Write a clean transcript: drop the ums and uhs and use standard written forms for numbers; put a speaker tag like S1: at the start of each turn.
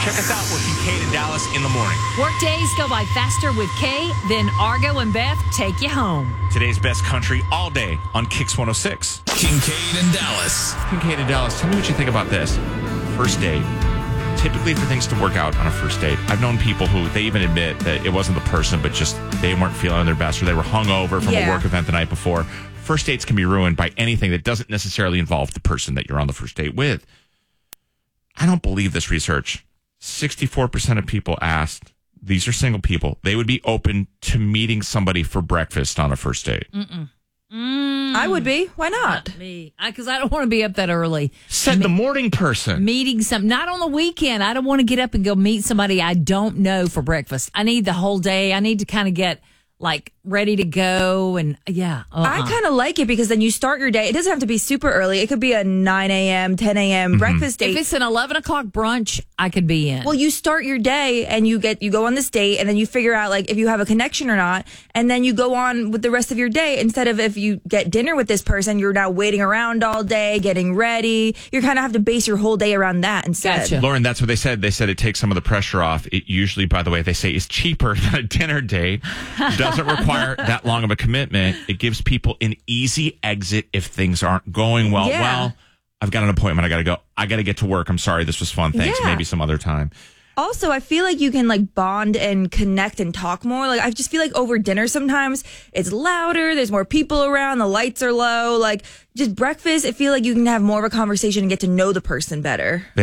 S1: Check us out. We're Kincaid and Dallas in the morning.
S2: Workdays go by faster with Kay, then Argo and Beth take you home.
S1: Today's best country all day on Kix 106.
S3: Kincaid and Dallas.
S1: Kincaid and Dallas, tell me what you think about this. First date. Typically for things to work out on a first date, I've known people who, they even admit that it wasn't the person, but just they weren't feeling their best or they were hungover from a work event the night before. First dates can be ruined by anything that doesn't necessarily involve the person that you're on the first date with. I don't believe this research. 64% of people asked, these are single people, they would be open to meeting somebody for breakfast on a first date.
S4: I would be. Why not?
S2: Me. Because I don't want to be up that early.
S1: Said the morning person.
S2: Meeting not on the weekend. I don't want to get up and go meet somebody I don't know for breakfast. I need the whole day. I need to kind of get ready to go. And
S4: I kind of like it because then you start your day. It doesn't have to be super early. It could be a 9 a.m., 10 a.m. breakfast date.
S2: If it's an 11 o'clock brunch, I could be in.
S4: Well, you start your day and you go on this date and then you figure out if you have a connection or not. And then you go on with the rest of your day instead of if you get dinner with this person, you're now waiting around all day, getting ready. You kind of have to base your whole day around that instead.
S2: Gotcha.
S1: Lauren, that's what they said. They said it takes some of the pressure off. It usually, by the way, they say is cheaper than a dinner date. Doesn't require that long of a commitment. It gives people an easy exit if things aren't going well.
S4: Yeah.
S1: Well, I've got an appointment. I got to go. I got to get to work. I'm sorry. This was fun. Thanks.
S4: Yeah.
S1: Maybe some other time.
S4: Also, I feel like you can bond and connect and talk more. I just feel like over dinner sometimes it's louder. There's more people around. The lights are low. Just breakfast, I feel like you can have more of a conversation and get to know the person better.